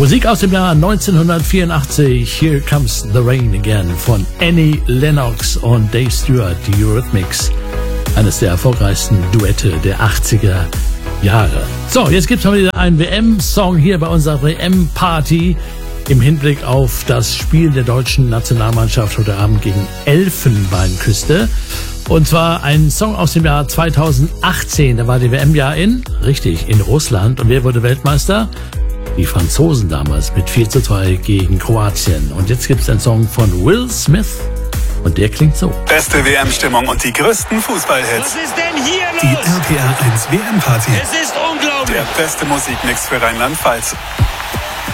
Musik aus dem Jahr 1984. Here Comes the Rain Again von Annie Lennox und Dave Stewart, die Eurythmics. Eines der erfolgreichsten Duette der 80er Jahre. So, jetzt gibt's mal wieder einen WM-Song hier bei unserer WM-Party im Hinblick auf das Spiel der deutschen Nationalmannschaft heute Abend gegen Elfenbeinküste. Und zwar ein Song aus dem Jahr 2018. Da war die WM-Jahr in Russland. Und wer wurde Weltmeister? Die Franzosen damals mit 4:2 gegen Kroatien. Und jetzt gibt's einen Song von Will Smith. Und der klingt so. Beste WM-Stimmung und die größten Fußballhits. Was ist denn hier los? Die RPR 1 WM-Party. Es ist unglaublich. Der beste Musikmix für Rheinland-Pfalz.